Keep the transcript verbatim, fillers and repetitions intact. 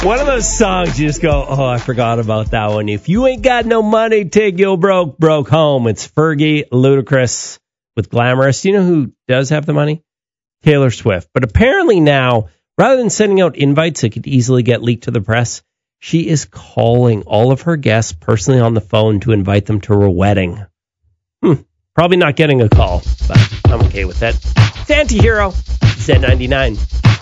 One of those songs you just go, oh, I forgot about that one. If you ain't got no money, take your broke, broke home. It's Fergie, Ludacris with Glamorous. You know who does have the money? Taylor Swift. But apparently now, rather than sending out invites that could easily get leaked to the press, she is calling all of her guests personally on the phone to invite them to her wedding. Hmm. Probably not getting a call, but I'm okay with that. It's Anti-Hero, Z ninety-nine.